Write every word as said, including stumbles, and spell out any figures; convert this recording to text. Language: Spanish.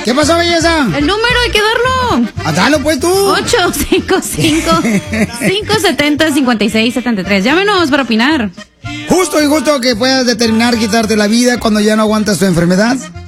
¿Qué pasó, belleza? El número hay que darlo. Ah, dalo pues tú. ocho cinco cinco, cinco siete cero, cinco seis siete tres. Llámenos para opinar. Justo y justo que puedas determinar quitarte la vida cuando ya no aguantas tu enfermedad.